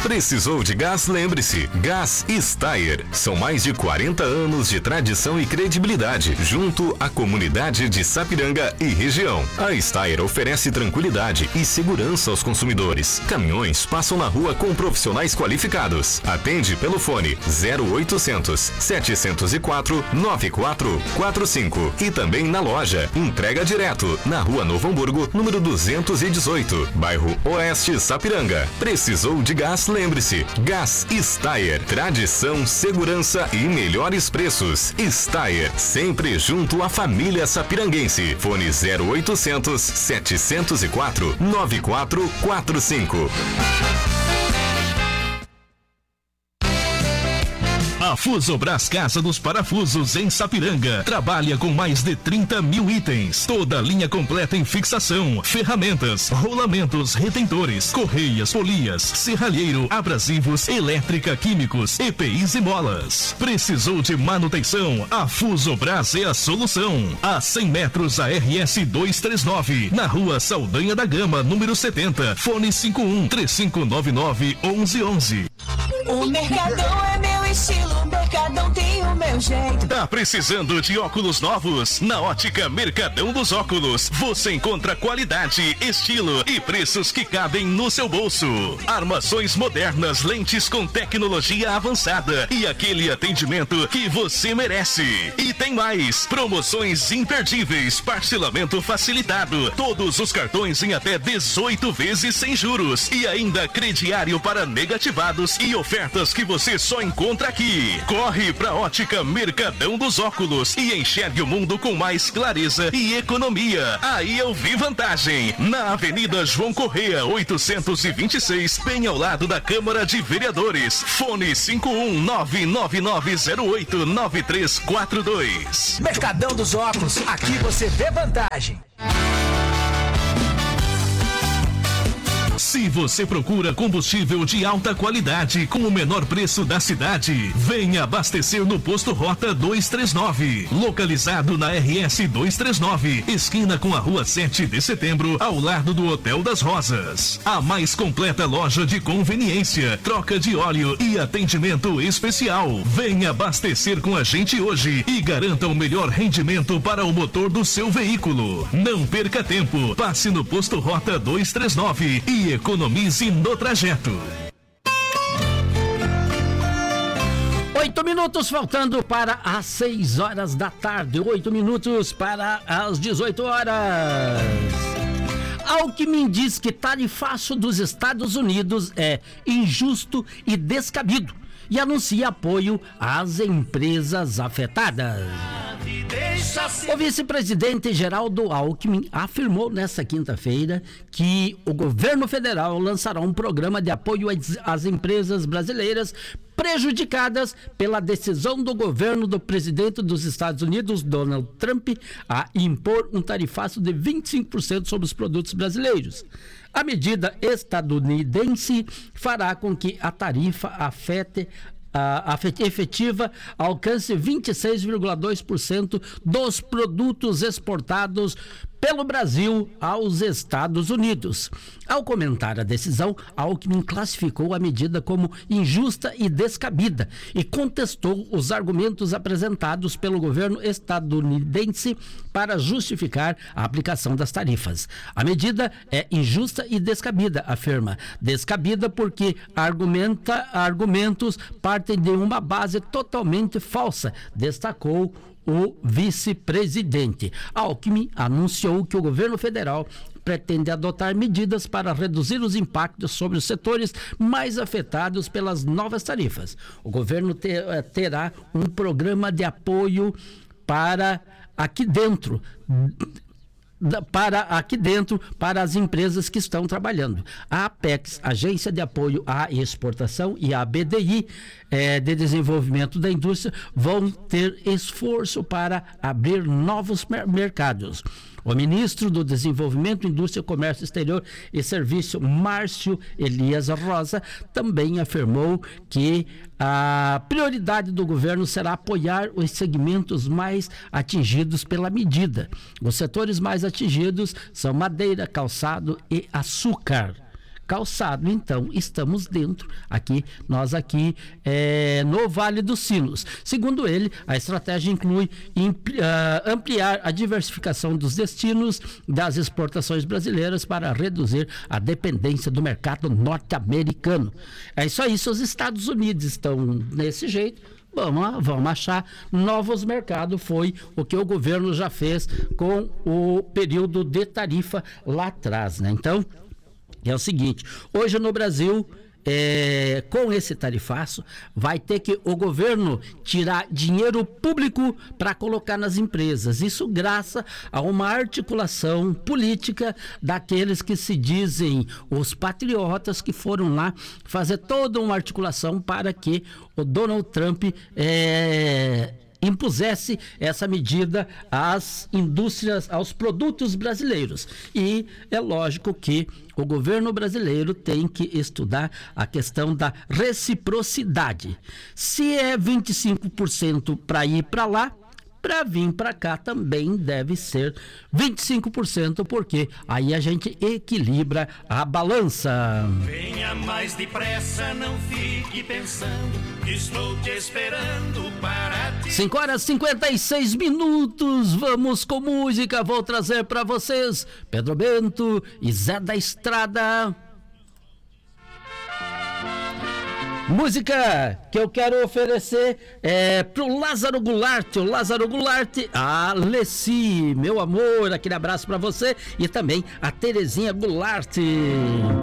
Precisou de gás? Lembre-se, Gás Steyr. São mais de 40 anos de tradição e credibilidade, junto à comunidade de Sapiranga e região. A Steyr oferece tranquilidade e segurança aos consumidores. Caminhões passam na rua com profissionais qualificados. Atende pelo fone 0800 704 9445 e também na loja. Entrega direto na Rua Novo Hamburgo, número 218, bairro Oeste, Sapiranga. Precisou de gás? Lembre-se, Gás Steyr. Tradição, segurança e melhores preços. Steyr, sempre junto à família sapiranguense. Fone 0800 704 9445. A Fusobras Casa dos Parafusos em Sapiranga trabalha com mais de 30 mil itens, toda a linha completa em fixação, ferramentas, rolamentos, retentores, correias, polias, serralheiro, abrasivos, elétrica, químicos, EPIs e molas. Precisou de manutenção? A Fusobras é a solução. A 100 metros a RS 239, na Rua Saldanha da Gama, número 70, fone 51 3599 1111. O Mercadão é meu estilo, o Mercadão tem o meu jeito. Tá precisando de óculos novos? Na Ótica Mercadão dos Óculos, você encontra qualidade, estilo e preços que cabem no seu bolso. Armações modernas, lentes com tecnologia avançada e aquele atendimento que você merece. E tem mais, promoções imperdíveis, parcelamento facilitado, todos os cartões em até 18 vezes sem juros e ainda crediário para negativados e ofertas que você só encontra aqui. Corre pra Ótica Mercadão dos Óculos e enxergue o mundo com mais clareza e economia. Aí eu vi vantagem. Na Avenida João Correia, 826, bem ao lado da Câmara de Vereadores. Fone 51999089342. Mercadão dos Óculos, aqui você vê vantagem. Se você procura combustível de alta qualidade com o menor preço da cidade, venha abastecer no Posto Rota 239, localizado na RS 239, esquina com a Rua 7 de Setembro, ao lado do Hotel das Rosas. A mais completa loja de conveniência, troca de óleo e atendimento especial. Venha abastecer com a gente hoje e garanta o melhor rendimento para o motor do seu veículo. Não perca tempo, passe no Posto Rota 239 e economize no trajeto. 8 minutos faltando para as 6 horas da tarde. 8 minutos para as 18 horas. Alckmin diz que tarifaço dos Estados Unidos é injusto e descabido e anuncia apoio às empresas afetadas. O vice-presidente Geraldo Alckmin afirmou nesta quinta-feira que o governo federal lançará um programa de apoio às empresas brasileiras prejudicadas pela decisão do governo do presidente dos Estados Unidos, Donald Trump, a impor um tarifaço de 25% sobre os produtos brasileiros. A medida estadunidense fará com que a tarifa efetiva alcance 26,2% dos produtos exportados pelo Brasil aos Estados Unidos. Ao comentar a decisão, Alckmin classificou a medida como injusta e descabida e contestou os argumentos apresentados pelo governo estadunidense para justificar a aplicação das tarifas. A medida é injusta e descabida, afirma. Descabida porque argumentos partem de uma base totalmente falsa, destacou o vice-presidente. Alckmin anunciou que o governo federal pretende adotar medidas para reduzir os impactos sobre os setores mais afetados pelas novas tarifas. O governo terá um programa de apoio para aqui dentro para as empresas que estão trabalhando. A Apex, Agência de Apoio à Exportação, e a BDI, de Desenvolvimento da Indústria, vão ter esforço para abrir novos mercados. O ministro do Desenvolvimento, Indústria, Comércio Exterior e Serviço, Márcio Elias Rosa, também afirmou que a prioridade do governo será apoiar os segmentos mais atingidos pela medida. Os setores mais atingidos são madeira, calçado e açúcar. calçado. Então, estamos dentro nós aqui no Vale dos Sinos. Segundo ele, a estratégia inclui ampliar a diversificação dos destinos das exportações brasileiras para reduzir a dependência do mercado norte-americano. É isso aí, se os Estados Unidos estão desse jeito, vamos achar novos mercados. Foi o que o governo já fez com o período de tarifa lá atrás, né? Então, é o seguinte, hoje no Brasil, com esse tarifaço, vai ter que o governo tirar dinheiro público para colocar nas empresas. Isso graças a uma articulação política daqueles que se dizem os patriotas, que foram lá fazer toda uma articulação para que o Donald Trump impusesse essa medida às indústrias, aos produtos brasileiros. E é lógico que o governo brasileiro tem que estudar a questão da reciprocidade. Se é 25% para ir para lá, para vir para cá também deve ser 25%, porque aí a gente equilibra a balança. Venha mais depressa, não fique pensando, estou te esperando para ti. 5h56, vamos com música, vou trazer para vocês Pedro Bento e Zé da Estrada. Música que eu quero oferecer pro Lázaro Goulart, a Alessi, meu amor, aquele abraço pra você, e também a Terezinha Goulart.